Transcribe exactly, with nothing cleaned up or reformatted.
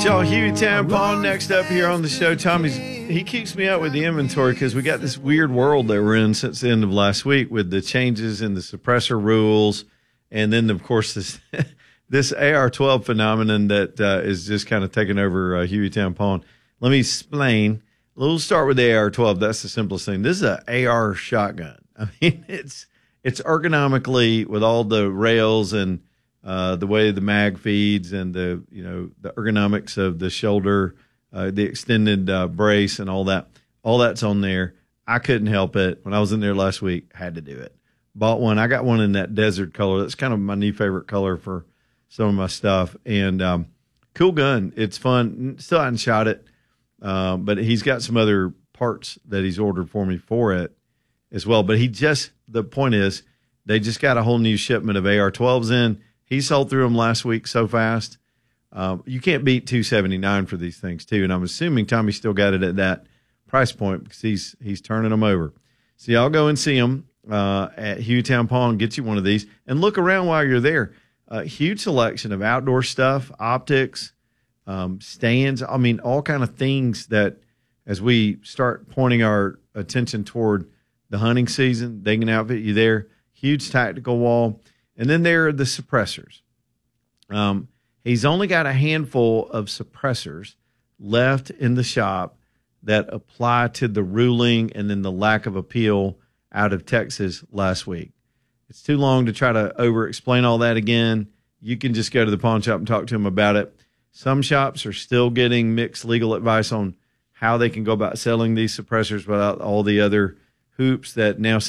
right, y'all. Huey Tampon next up here on the show. Tommy's he keeps me up with the inventory because we got this weird world that we're in since the end of last week with the changes in the suppressor rules, and then of course this this A R twelve phenomenon that uh, is just kind of taking over uh, Huey Tampon. Let me explain. We'll start with the A R twelve. That's the simplest thing. This is an A R shotgun. I mean, it's it's ergonomically with all the rails and Uh, the way the mag feeds and the, you know, the ergonomics of the shoulder, uh, the extended uh, brace and all that, all that's on there. I couldn't help it. When I was in there last week, had to do it. Bought one. I got one in that desert color. That's kind of my new favorite color for some of my stuff. And um, cool gun. It's fun. Still haven't shot it, uh, but he's got some other parts that he's ordered for me for it as well. But he just, the point is, they just got a whole new shipment of A R twelves in. He sold through them last week so fast. Um, you can't beat two seventy-nine for these things too, and I'm assuming Tommy still got it at that price point because he's he's turning them over. So y'all go and see him uh, at Huey Tampon. Get you one of these and look around while you're there. Uh, huge selection of outdoor stuff, optics, um, stands. I mean, all kind of things that as we start pointing our attention toward the hunting season, they can outfit you there. Huge tactical wall. And then there are the suppressors. Um, he's only got a handful of suppressors left in the shop that apply to the ruling and then the lack of appeal out of Texas last week. It's too long to try to over-explain all that again. You can just go to the pawn shop and talk to him about it. Some shops are still getting mixed legal advice on how they can go about selling these suppressors without all the other hoops that now